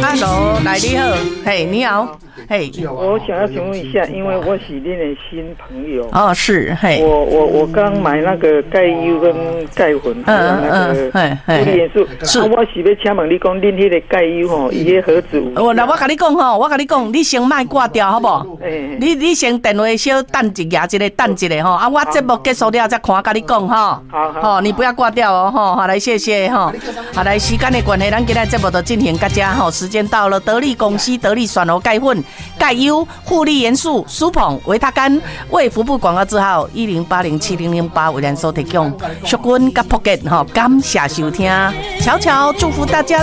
，Hello， 来你好，嘿，你好，嘿， 我想要请问一下，因为我是你的新朋友哦，是，嘿， 我刚买那个钙优跟钙粉，那个负离元素，是，我是要请问你讲，恁迄个钙优吼，伊个盒子有？ 我甲你讲吼，你先莫挂掉，好不？你先电话小等一下，等一下吼，啊，我节目结束了再看，甲你讲吼。好，你不要挂掉哦，吼，好，来谢谢吼，好，来时间的关系，咱今日节目就进行到这吼，时间到了，得力公司得力选猴钙粉、钙优、负利元素、舒捧、维他甘为服务广告字号10807008为咱所提供，淑君甲福建吼，感谢收听，悄悄祝福大家。